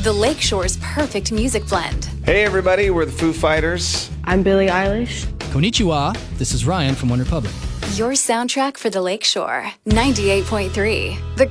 the Lakeshore's perfect music blend. Hey everybody, we're the Foo Fighters. I'm Billie Eilish. Konnichiwa, this is Ryan from OneRepublic. Your soundtrack for the Lakeshore, 98.3. The